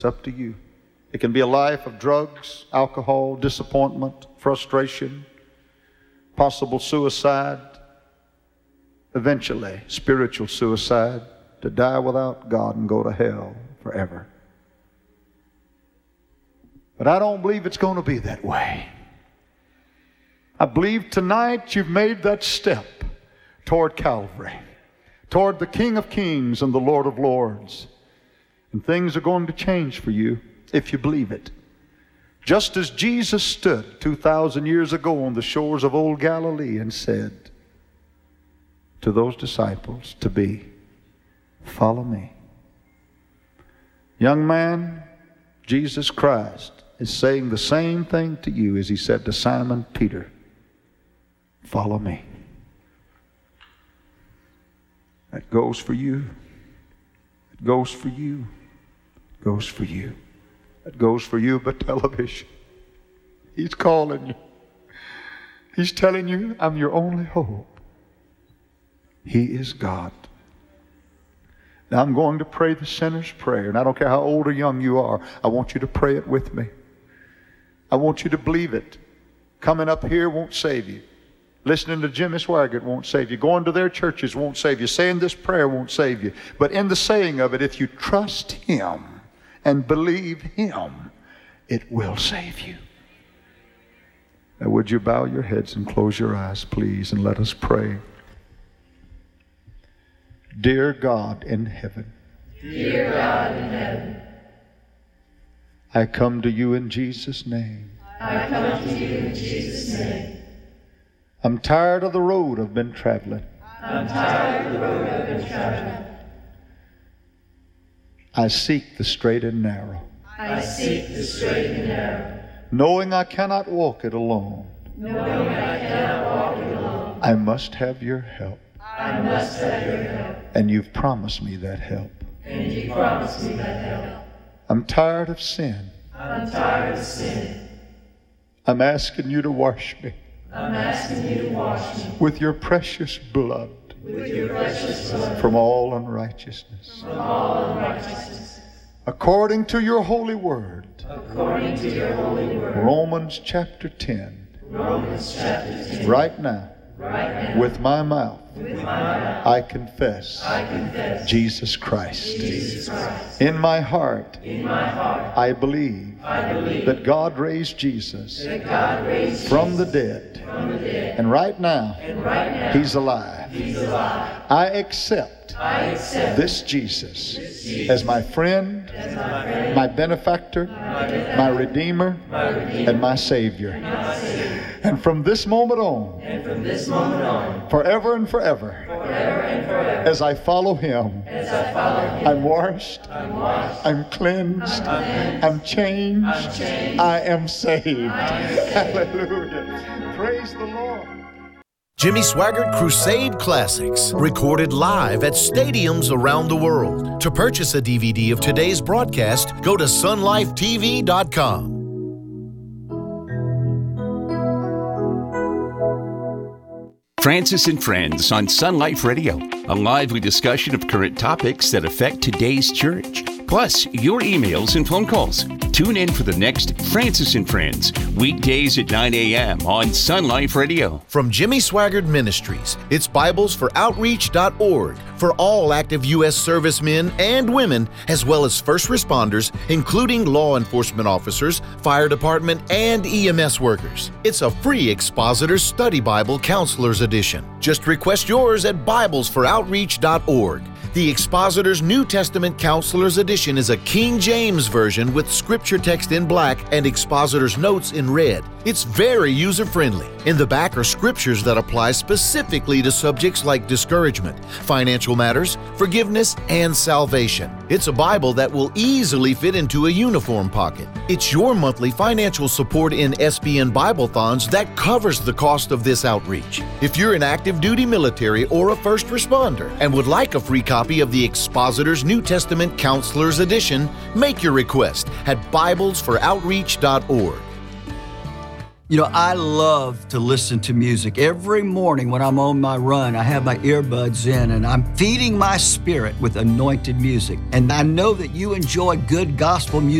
It's up to you. It can be a life of drugs, alcohol, disappointment, frustration, possible suicide, eventually spiritual suicide, to die without God and go to hell forever. But I don't believe it's going to be that way. I believe tonight you've made that step toward Calvary, toward the King of Kings and the Lord of Lords. And things are going to change for you if you believe it. Just as Jesus stood 2,000 years ago on the shores of old Galilee and said to those disciples to be, follow me. Young man, Jesus Christ is saying the same thing to you as he said to Simon Peter. Follow me. That goes for you. It goes for you. It goes for you. It goes for you, but television. He's calling you. He's telling you, I'm your only hope. He is God. Now I'm going to pray the sinner's prayer, and I don't care how old or young you are. I want you to pray it with me. I want you to believe it. Coming up here won't save you. Listening to Jimmy Swaggart won't save you. Going to their churches won't save you. Saying this prayer won't save you. But in the saying of it, if you trust Him and believe Him, it will save you. Now would you bow your heads and close your eyes, please, and let us pray. Dear God in heaven. Dear God in heaven. I come to you in Jesus' name. I come to you in Jesus' name. I'm tired of the road I've been traveling. I'm tired of the road I've been traveling. I seek the straight and narrow. I seek the straight and narrow. Knowing I cannot walk it alone. Knowing I cannot walk it alone. I must have your help. I must have your help. And you've promised me that help. And you promised me that help. I'm tired of sin. I'm tired of sin. I'm asking you to wash me. I'm asking you to wash me with your precious blood. With your precious blood. From all unrighteousness. From all unrighteousness. According to your holy word. According to your holy word. Romans chapter 10. Romans chapter 10. Right now. Right now. With my mouth. With my mouth. I confess. I confess. Jesus Christ. Jesus Christ. In my heart. In my heart. I believe. I believe that God raised Jesus. That God raised from Jesus the dead. From the dead. And right now. And right now. He's alive. He's alive. I accept this Jesus as my friend, my benefactor, my redeemer, and my Savior. And from this moment on, forever and forever, as I follow Him, I'm washed, I'm cleansed, I'm changed, I am saved. Hallelujah. Praise the Lord. Jimmy Swaggart Crusade Classics, recorded live at stadiums around the world. To purchase a DVD of today's broadcast, go to sunlifetv.com. Francis and Friends on Sun Life Radio, a lively discussion of current topics that affect today's church, plus your emails and phone calls. Tune in for the next Francis and Friends, weekdays at 9 a.m. on Sun Life Radio. From Jimmy Swaggart Ministries, it's BiblesForOutreach.org for all active U.S. servicemen and women, as well as first responders, including law enforcement officers, fire department, and EMS workers. It's a free Expositor's Study Bible Counselor's Edition. Just request yours at BiblesForOutreach.org. The Expositor's New Testament Counselor's Edition is a King James version with scripture text in black and Expositor's notes in red. It's very user-friendly. In the back are scriptures that apply specifically to subjects like discouragement, financial matters, forgiveness, and salvation. It's a Bible that will easily fit into a uniform pocket. It's your monthly financial support in SBN Bible-thons that covers the cost of this outreach. If you're an active duty military or a first responder and would like a free copy of the Expositor's New Testament Counselor's Edition, make your request at BiblesForOutreach.org. You know, I love to listen to music. Every morning when I'm on my run, I have my earbuds in and I'm feeding my spirit with anointed music. And I know that you enjoy good gospel music